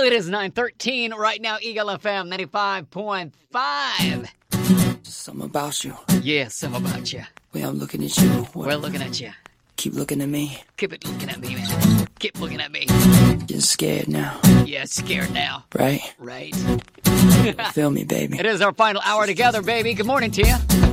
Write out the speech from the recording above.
It is 9:13 right now, Eagle FM 95.5. Something about you. Yes, something about you. Way I'm looking at you. We're looking at you. Keep looking at me. Keep it looking at me, man. Keep looking at me. You're scared now. Yeah, scared now. Right? Right. Feel me, baby. It is our final hour together, baby. Good morning to you.